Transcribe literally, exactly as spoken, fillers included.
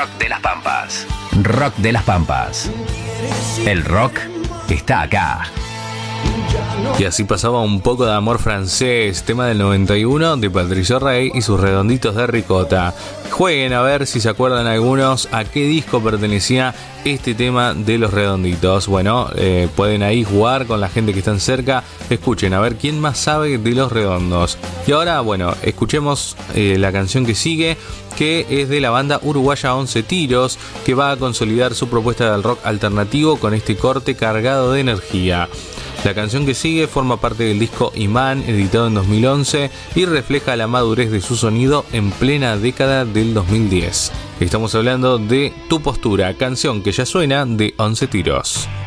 Rock de las Pampas. Rock de las Pampas. El rock está acá. Y así pasaba Un poco de amor francés, tema del noventa y uno de Patricio Rey y sus Redonditos de Ricota. Jueguen a ver si se acuerdan algunos a qué disco pertenecía este tema de los Redonditos. Bueno, eh, pueden ahí jugar con la gente que están cerca. Escuchen a ver quién más sabe de los Redondos. Y ahora, bueno, escuchemos eh, la canción que sigue, que es de la banda uruguaya Once Tiros, que va a consolidar su propuesta del rock alternativo con este corte cargado de energía. La canción que sigue forma parte del disco Imán, editado en dos mil once, y refleja la madurez de su sonido en plena década del dos mil diez. Estamos hablando de Tu Postura, canción que ya suena de Once Tiros.